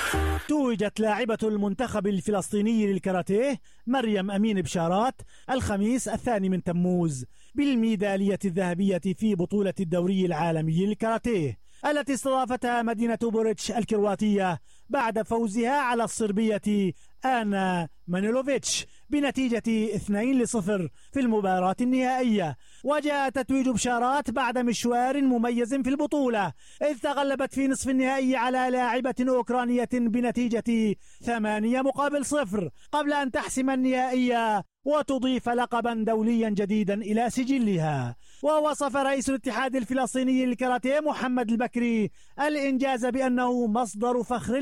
توجت لاعبة المنتخب الفلسطيني للكاراتيه مريم أمين بشارات الخميس 2 تموز بالميدالية الذهبية في بطولة الدوري العالمي للكاراتيه التي استضافتها مدينة بوريتش الكرواتية بعد فوزها على الصربية آنا مانيلوفيتش بنتيجة 2-0 في المباراة النهائية. وجاء تتويج بشارات بعد مشوار مميز في البطولة، إذ تغلبت في نصف النهائي على لاعبة أوكرانية بنتيجة 8-0 قبل أن تحسم النهائية وتضيف لقبا دوليا جديدا إلى سجلها. ووصف رئيس الاتحاد الفلسطيني للكاراتيه محمد البكري الإنجاز بأنه مصدر فخر